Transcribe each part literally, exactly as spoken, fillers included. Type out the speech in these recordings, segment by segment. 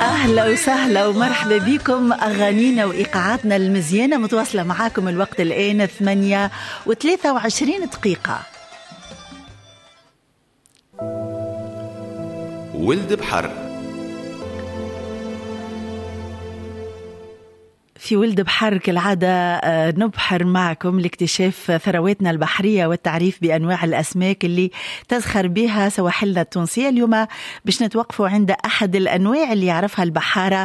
أهلا وسهلا ومرحبا بكم. أغانينا وإيقاعاتنا المزيانة متواصلة معاكم. الوقت الآن ثمانية وثلاثة وعشرين دقيقة. ولد بحر. في ولد بحر كالعادة نبحر معكم لاكتشاف ثرواتنا البحرية والتعريف بأنواع الأسماك اللي تزخر بها سواحلنا التونسية. اليوم باش نتوقفوا عند أحد الأنواع اللي يعرفها البحارة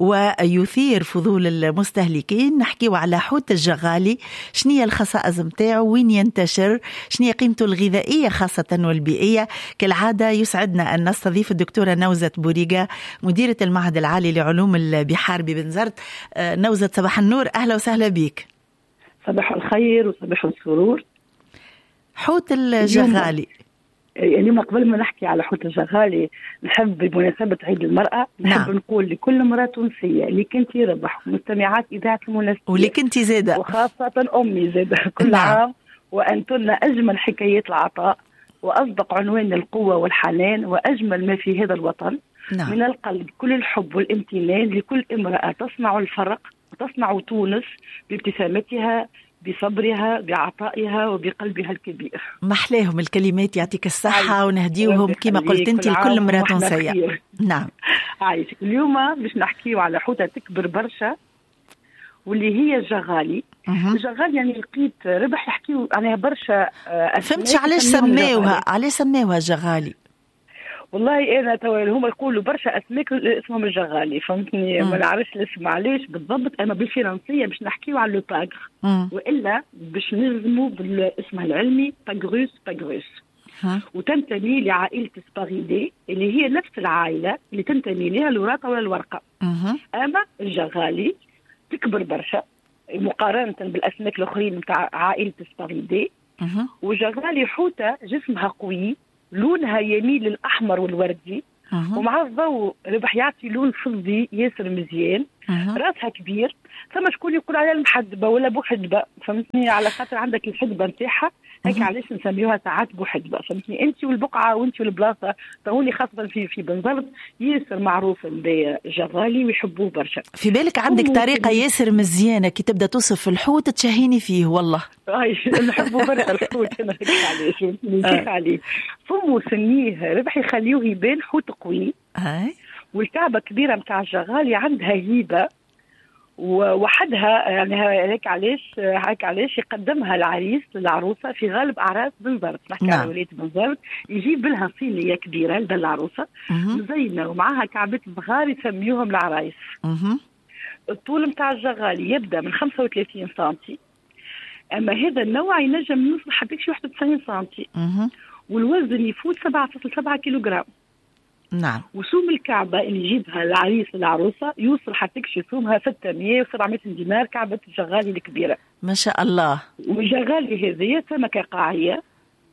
ويثير فضول المستهلكين. نحكيوا على حوت الجغالي، شنية الخصائص متاعه، وين ينتشر، شنية قيمته الغذائية خاصة والبيئية. كالعادة يسعدنا أن نستضيف الدكتورة نوزة بوريقة، مديرة المعهد العالي لعلوم البحار ببنزرت. نوزة صباح النور، أهلا وسهلا بك. صباح الخير وصباح السرور. حوت الجغالي، اليوم قبل ما نحكي على حوت الجغالي نحب بمناسبة عيد المرأة نحب نعم. نقول لكل امرأة تونسية اللي كنتي ربح مستمعات إذاعة المناسبة واللي كنتي زادة وخاصة أمي زادة كل نعم. عام وأنتن أجمل حكايات العطاء وأصدق عنوان للقوة والحنان وأجمل ما في هذا الوطن نعم. من القلب كل الحب والامتنان لكل امرأة تصنع الفرق وتصنع تونس بابتسامتها بصبرها بعطائها وبقلبها الكبير. محلاهم الكلمات، يعطيك الصحة ونهديهم كما قلت انت لكل امرأة تونسية. نعم. عايشك. اليوم باش نحكيو على حوتة تكبر برشا واللي هي الجغالي. الجغالي يعني لقيت ربح يحكيو عليها برشا. فهمتش علاش سماوها علاش سماوها الجغالي؟ والله انا تو هما يقولوا برشا اسماك اسمهم الجغالي، فهمتني؟ ما نعرفش الاسم علاش بالضبط، اما بالفرنسيه باش نحكيو على لو باغر والا باش نلزموا بالاسم العلمي باغروس باغروس، وتنتمي لعائله سباريدي اللي هي نفس العائله اللي تنتمي لها الوراثه ولا الورقه. اما الجغالي تكبر برشا مقارنه بالاسماك الاخرين نتاع عائله سباريدي. وجغالي حوته جسمها قوي، لونها يميل للأحمر والوردي أه. ومع الضوء ربح يعطي لون فضي ياسر مزيان. أه. راسها كبير، ثم شكون يقول عليها المحدبة ولا بوحدبة، فهمتني؟ على خاطر عندك الحدبة نتاعها هيك علاش نسميوها ساعات بوحدبة، فهمتني؟ انت والبقعة وانت والبلاصة. توني خاصة في في بنزرت ياسر معروف بالجغالي ويحبوه برشا. في بالك عندك طريقة ياسر مزيانة كي تبدا توصف الحوت تشهيني فيه والله. اي نحبوا برشا الحوت انا هيك علاش نسيت عليه. فمو سنيه ربح يخليوه يبان حوت قوي. اي والكعبة كبيرة متاع الجغالي عندها هيبة ووحدها، يعني هيك علاش هيك علاش يقدمها العريس للعروسه في غالب اعراس بنزرت. نحكي على ولية بنزرت يجيب لها صينيه كبيره للعروسه مزينه ومعها كعبات صغار يسميوهم العرايس. الطول متاع الجغالي يبدا من خمسة وثلاثين سنتي، اما هذا النوع ينجم يوصل حتى شي واحد وتسعين سنتي، والوزن يفوت سبعة فاصلة سبعة كيلوغرام. نعم. وسوم الكعبة اللي يجيبها العريس العروسة يوصل حتى شي سومها ستمية وسبعمية دينار، كعبة الجغالي الكبيرة ما شاء الله. والجغالي هذه سمكة قاعية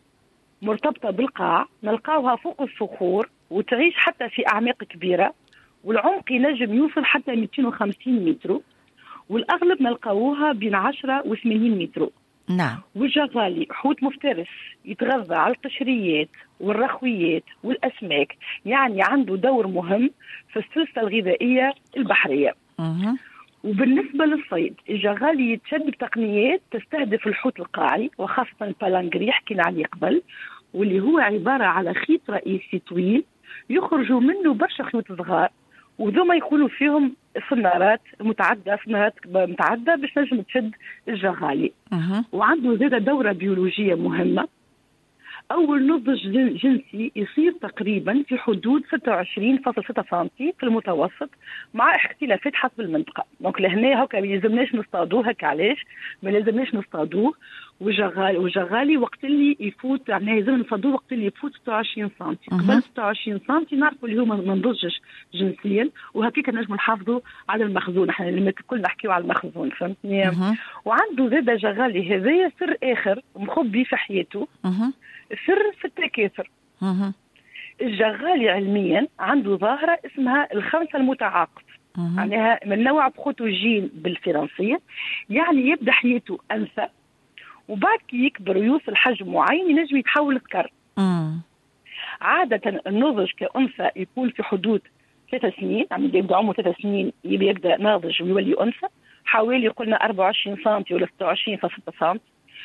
مرتبطة بالقاع، نلقاوها فوق الصخور وتعيش حتى في أعماق كبيرة، والعمق ينجم يوصل حتى مئتين وخمسين متر، والأغلب نلقاوها بين عشرة وثمانين متر. نعم. والجغالي حوت مفترس يتغذى على القشريات والرخويات والأسماك، يعني عنده دور مهم في السلسلة الغذائية البحرية. أه. وبالنسبة للصيد الجغالي يتشد بتقنيات تستهدف الحوت القاعي وخاصة البالانجري حكينا عليه قبل، واللي هو عبارة على خيط رئيسي طويل يخرجوا منه برشا خيوط صغار، وذوما يكونوا فيهم صنارات متعدة صنارات متعدة باش نجم تشد الجغالي. أه. وعنده زادة دورة بيولوجية مهمة. أول نضج جنسي يصير تقريبا في حدود ستة وعشرين فاصلة ستة سنتي في المتوسط مع اختلافات حسب المنطقة. دونك لهنا هكا ما يلزمناش نصطادوه، هكا علاش ما لازمناش نصطادوه. وجغالي وجغالي وقت اللي يفوت يعني لازم نصطادوه وقت اللي يفوت ستة وعشرين سنتي. قبل ستة وعشرين سنتي نعرفوا اللي هو ما نضجش جنسيا، وهكيك نجم نحافظوا على المخزون. احنا لما كل نحكيو على المخزون، فهمتني؟ أه. وعنده زاد جغالي هذايا سر آخر مخبي في حياته. أه. سر في التكاثر. أه. الجغالي علميا عنده ظاهرة اسمها الخمسة المتعاقب، معناها من نوع بروتوجين بالفرنسية، يعني يبدأ حياته أنثى وبعد كي يكبر ويوصل حجم معين ينجم يتحول ذكر. عادة النضج كأنثى يكون في حدود ثلاث سنين، عم يبدا عمره ثلاث سنين يبدا ناضج ويولي انثى، حوالي قلنا أربعة وعشرين سنتي ولا ستة وعشرين فاصلة ستة سنتي.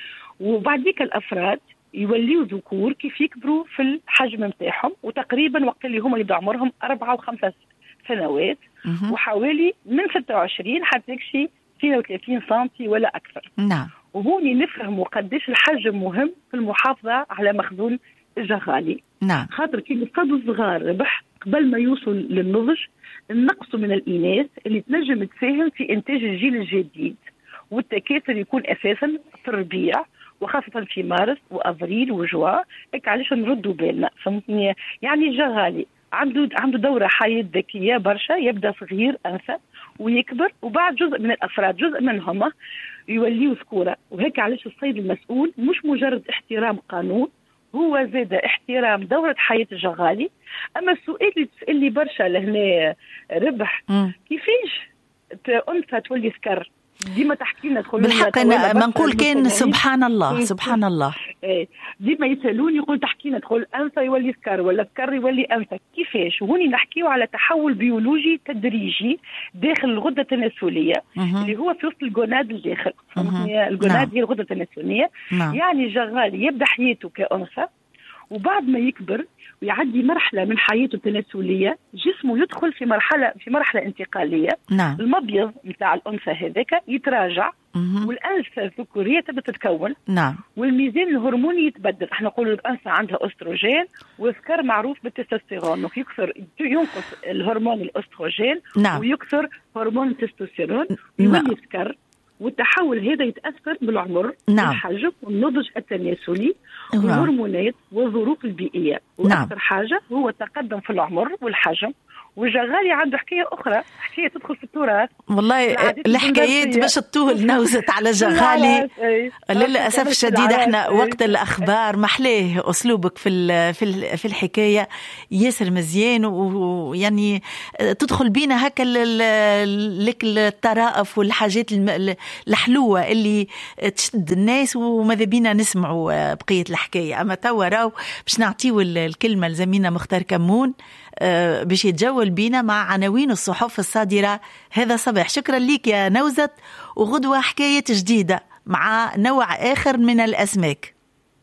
وبعديك الافراد يوليوا ذكور كيف يكبروا في الحجم نتاعهم، وتقريبا وقت اللي هما يبدا عمرهم أربعة وخمسة سنوات وحوالي من ستة وعشرين حتى شي اثنين وثلاثين سنتي ولا اكثر. نعم. وهوني نفهموا قديش الحجم مهم في المحافظه على مخزون الجغالي. نعم. خاطر كي نصطادوا الصغار ربح قبل ما يوصل للنضج، النقص من الإناث اللي تنجم تساهم في إنتاج الجيل الجديد، والتكاثر يكون أساسا في الربيع وخاصة في مارس وأفريل وجوا. هيك علاش نردوا بالنا، فهمتني؟ يعني الجغالي عنده عنده دورة حياة ذكية برشا، يبدأ صغير أنثى ويكبر، وبعد جزء من الأفراد جزء منهم يوليوا ذكورة. وهيك علاش الصيد المسؤول مش مجرد احترام قانون، هو زاد احترام دورة حياة الجغالي. أما السؤال اللي تسألني برشا لهنا ربح، كيفاش أنثى تولي سكر؟ ديما تحكي لنا تقول بالحق أنا ما نقول كان سبحان الله سبحان الله. ديما يسألوني يقول تحكي لنا تقول أنثى يولي سكر ولا سكر يولي أنثى، كيفاش؟ وهوني نحكيو على تحول بيولوجي تدريجي داخل الغدة التناسلية اللي هو في وسط الجوناد الداخل. الجوناد هي الغدة التناسلية. يعني الجغالي يبدأ حياته كأنثى، وبعد ما يكبر ويعدي مرحلة من حياته التناسلية جسمه يدخل في مرحلة في مرحلة انتقالية. نعم. المبيض نتاع الأنثى هذاك يتراجع والأنثى الذكورية تبدأ تتكون. نعم. والميزان الهرموني يتبدل. احنا نقول الأنثى عندها أستروجين والذكر معروف بالتستوستيرون، يكثر ينقص الهرمون الأستروجين. نعم. ويكثر هرمون التستوستيرون يولي ذكر. والتحول هذا يتأثر بالعمر. نعم. والحجم والنضج التناسلي. نعم. والهرمونات والظروف البيئية. وأكثر نعم. حاجة هو التقدم في العمر والحجم. والجغالي عنده حكاية أخرى، حكاية تدخل في التراث. والله الحكايات باش تطول نوزت على جغالي. للأسف الشديد احنا وقت الأخبار محليه أسلوبك في في الحكاية ياسر مزيان، ويعني تدخل بينا هكا لك الطرائف والحاجات الحلوة اللي تشد الناس، وماذا بينا نسمعوا بقية الحكاية. أما توا راو باش نعطيو الكلمة لزميلنا مختار كمون باش يتجول بينا مع عناوين الصحف الصادرة هذا صباح. شكرا ليك يا نوزت، وغدوة حكاية جديدة مع نوع آخر من الأسماك.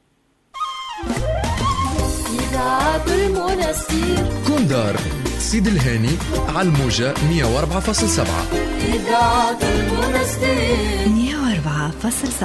كوندار سيد الهاني على الموجة مية وأربعة فاصلة سبعة. مية وأربعة فاصلة سبعة.